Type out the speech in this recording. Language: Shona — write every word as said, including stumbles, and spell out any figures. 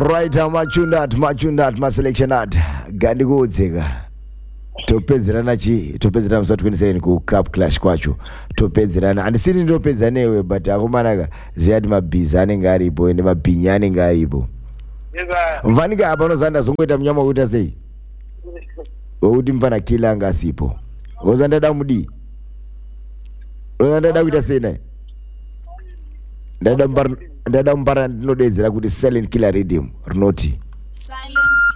Right, machundat machundat ma selection at gandi kudzeka topedzerana chi topedzerana musa twenty-seven ku cup clash kwacho topedzerana andisini ndopedza newe but akomanaka ziyati mabhiza anenge aripo ende mabhinya anenge aripo mvanika apa unozanda zongoita mnyama uta sei wekuti mfana kila anga asipo wozandada mudi wozandada kuita sei naye ndada mbara ndada mbara ndinodedzera kuti silent killer rhythm rinoti silent